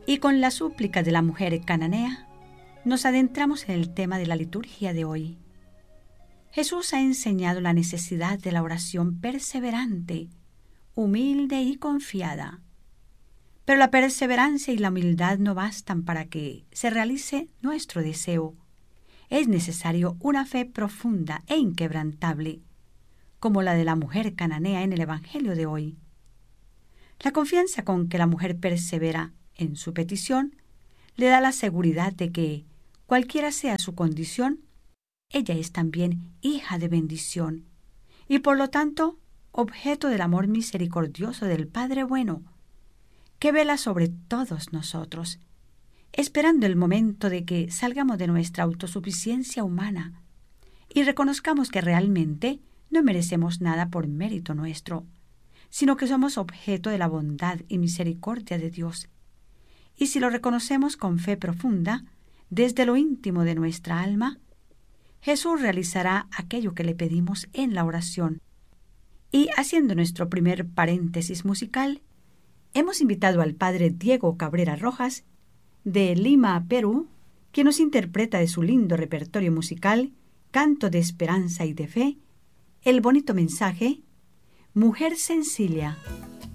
Y con la súplica de la mujer cananea, nos adentramos en el tema de la liturgia de hoy. Jesús ha enseñado la necesidad de la oración perseverante, humilde y confiada. Pero la perseverancia y la humildad no bastan para que se realice nuestro deseo. Es necesario una fe profunda e inquebrantable, como la de la mujer cananea en el Evangelio de hoy. La confianza con que la mujer persevera en su petición le da la seguridad de que, cualquiera sea su condición, ella es también hija de bendición y por lo tanto objeto del amor misericordioso del Padre bueno, que vela sobre todos nosotros, esperando el momento de que salgamos de nuestra autosuficiencia humana y reconozcamos que realmente no merecemos nada por mérito nuestro, sino que somos objeto de la bondad y misericordia de Dios. Y si lo reconocemos con fe profunda, desde lo íntimo de nuestra alma, Jesús realizará aquello que le pedimos en la oración. Y haciendo nuestro primer paréntesis musical, hemos invitado al padre Diego Cabrera Rojas, de Lima, Perú, quien nos interpreta de su lindo repertorio musical, Canto de Esperanza y de Fe, el bonito mensaje, Mujer Sencilla.